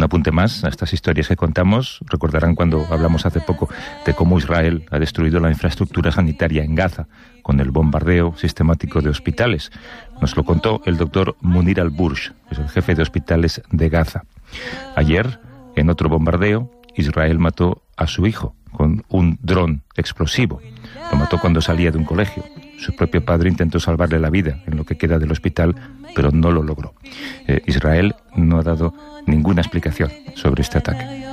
apunte más a estas historias que contamos. Recordarán cuando hablamos hace poco de cómo Israel ha destruido la infraestructura sanitaria en Gaza con el bombardeo sistemático de hospitales. Nos lo contó el doctor Munir al-Bursh, que es el jefe de hospitales de Gaza. Ayer, en otro bombardeo, Israel mató a su hijo con un dron explosivo. Lo mató cuando salía de un colegio. Su propio padre intentó salvarle la vida en lo que queda del hospital, pero no lo logró. Israel no ha dado ninguna explicación sobre este ataque.